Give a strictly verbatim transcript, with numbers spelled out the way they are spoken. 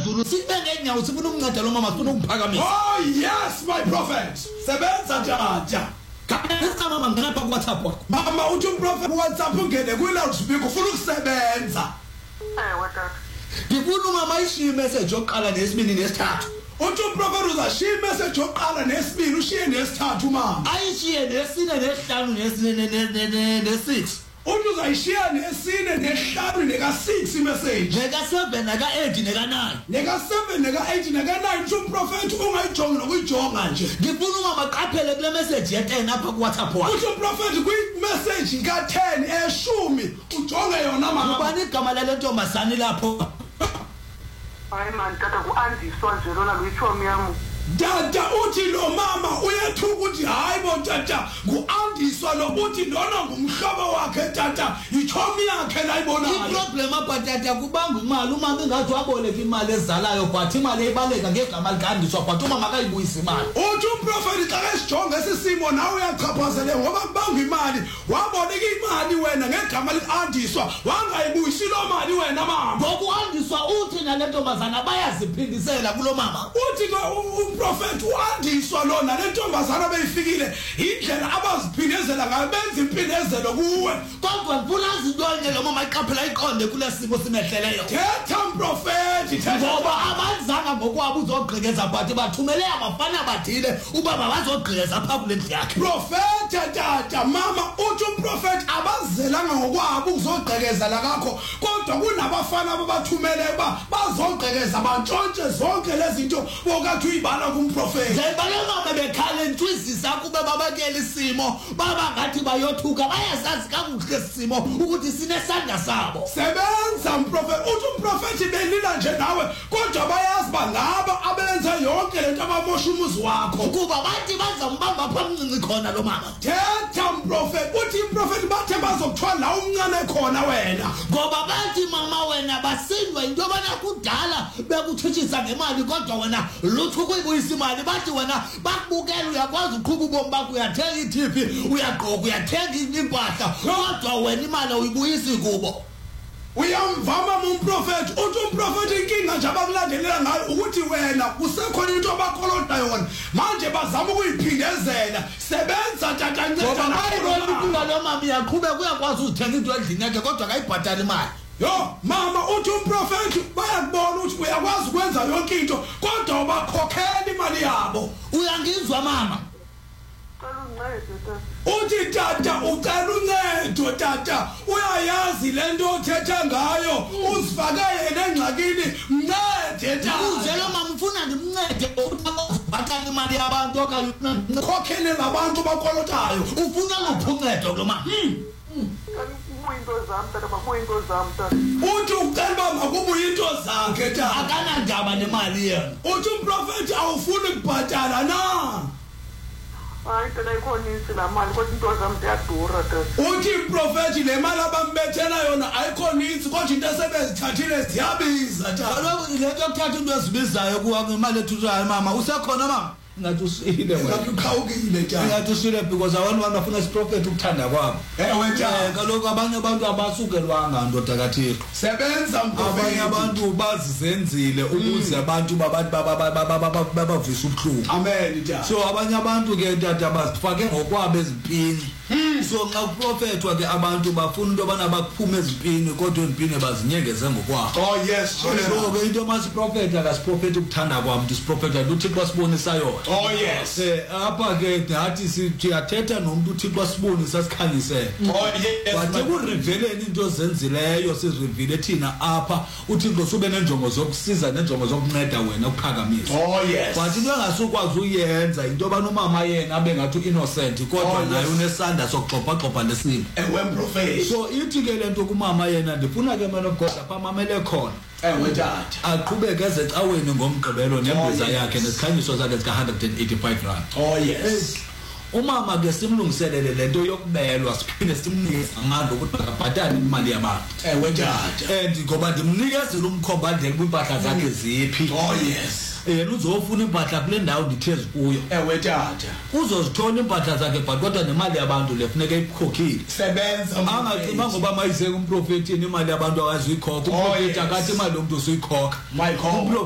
Zulu sibe ngenyawo sifuna ukunceda lo mama sifuna ukuphakamisa. Oh yes my prophet. Sebenza tata. Kanisa mama ngena pha ku WhatsApp wakho. Mama uthi umprofeti WhatsApp ungene ku loudspeaker ufuna ukusebenza. Eh watata. Ngifuna umama ishiye message oqala nesibini nesithathu. Uthi umprofeti uzashiya message oqala nesibini ushiye nesithathu mama. Ayishiye nesine nesihlanu nesine nesix. Uthi uzayishiya nesine nesihlanu neka six message. Neka seven neka eight neka nine. Neka seven neka eight neka nine uthi umprofeti ungayijonga nokuyijonga nje. Ngifuna umama qaphele kule message ye ten apha ku WhatsApp wakho. Uthi umprofeti kwi message ka ten eshumi ujonge yona mama. Ubani igama lale ntombazana lapho? Hayi man tata ku andiswa nje lona luyitshomi yami. Dada uthi lo mama uyethuka ukuthi hayi bo tata kuandiswa lokuthi lona ngumhlobo wakhe tata ichomi yakhe la ibonayo. Iproblem apha tata kubanga imali umama engathi waboleka imali ezalayo but imali ebaleka ngegama likandiswa but umama akayibuyisa imali. Uthi umprofeti xa esijonga esisimo nawe uyachaphazela ngoba kubanga imali waboleka imali wena ngegama likandiswa wangayibuyisi lo mali wena mama. Ngokuandiswa uthi nale ntombazana bayaziphindisela kulo mama. Uthi umprofeti uandiswa lona le ntombazana beyifikile indlela abaziphindezela ngayo benza impindezelo kuwe. Kodwa ngifuna azidonye lo mama iqaphela iqonde kule simo simehleleyo. Thetha umprofeti thetha ngoba abanzanga ngokwabo uzogqekeza but bathumele abafana bathile uba bazogqekeza pha kule ndlu yakhe. Prophet tata mama uthi umprofeti abazelanga ngokwabo uzogqekeza la kakho kodwa kunabafana ababathumele ba bazogqekeza bantshontshe zonke lezi zinto bokathi uyibala kumprofeti. Njengoba bekhala entwizisa kube babakela isimo baba ngathi bayothuka bayasazi kakuhle isimo ukuthi sinesandla sabo. Sebenza umprofeti uthi umprofeti belila nje nawe kodwa bayazi bangaba abenza yonke lento abamosha umuzi wakho kuba bathi bazambamba phamncinci khona lo mama. Thetha umprofeti uthi umprofeti bathe bazokuthwala la umncane khona wena ngoba bathi mama wena basindwa into yobana kudala bekuthutshisa ngemali kodwa wena lutho ukuyibuyisa imali bathi wena bakubukela uyakwazi uqhuba ubomi bakho uyathenga i-T V uyagqoka uyathenga impahla kodwa wena imali uyibuyisi kubo. Uyamvama umprofeti uthi umprofeti inkinga nje abakulandelela ngayo ukuthi wena kusekhona into abakholota yona manje bazama ukuyiphindezela. Sebenza tata nceda ngoba bayibona lo mama uyaqhubeka uyakwazi ukuthenga into endlini yakhe kodwa akayibhatali imali. Yo mama uthi umprofeti bayakubona ukuthi uyakwazi ukwenza yonke into kodwa ubakhokhela imali yabo. Uyangizwa mama? Uthi tata ucela uncedo tata uyayazi lento othetha ngayo uzifake yena engxakini mncede tata. Uzelo mama ufuna ndimncede ukubhatala imali yabantu okanye ukhokhele labantu bakolotayo ufuna luphi uncedo lo mama? Uthi ucela uba makubuye into zakhe tata akanandaba nemali yena. Uthi umprofeti awufuni kubhatala na. Hayi tata ikhona insi la mali kodwa into zami ziyadura tata. Uthi umprofeti le mali abambethela yona ayikhona insi kodwa into esebezithathile ziyabiza tata. Kaloku le nto yokuthatha into ezibizayo kuwa imali ethuthayo mama usekhona mama? Ngathi usile wena. Ngathi uqhawukile tata. Ngathi usile because abantu abantu bafuna isiprofeti ukuthanda kwabo. Ewe tata. Kaloku abanye abantu abasukelwanga ndoda kaThixo. Sebenza umprofeti. Abanye abantu bazizenzile ukuze abantu babantu babavisa ubuhlungu. Amen tata. So abanye abantu ke tata basifake ngokwabo ezimpini. So nxa uprofethwa ke abantu bafuna into bana bakuphume ezimpini kodwa ezimpini bazinyengeze ngokwabo. Oh yes. So ke into masiprofetha akasiprofethi ukuthanda kwabo uthisiprofetha uThixo asibonisa yona. Oh yes. Eh apha ke ngathi siyathetha nomuntu uThixo asibonisa sikhanyisele. Oh yes. Bathe kureveleni into zenzileyo sizivile thina apha uThixo sube nenjongo zokusiza nenjongo zokunceda wena ukuphakamisa. Oh yes. Bathi into engasukwazi uyenza into bana umama yena abe ngathi innocent kodwa naye unesandla sokuxopha xopha lesimo. Ewe mprofeti. So ithi ke lento kumama yena ndifuna ke mana God apha mamele khona. Ewe tata. Aqhubeke ezecaweni ngomgqibelo nembiza yakhe nesikhanyiso sakhe sika one hundred eighty-five rand. Oh yes. Umama ke simlungiselele lento yokubelwa siphinde simnike ngalo ukuthi akabhatali imali yabantu. Ewe tata. And ngoba ndimnikezela umkhombandlela kwimpahla zakhe ziphi. Oh yes. Yena uzofuna impahla kule ndawo ndithezi kuyo. Ewe tata. Uzozithola impahla zakhe but kodwa nemali yabantu lefuneka ikhokhile. Sebenza angacima ngoba mayise kumprofeti imali yabantu akaziyikhokha. Umprofeti akathi imali yomuntu usuyikhokha. Mayikhokha.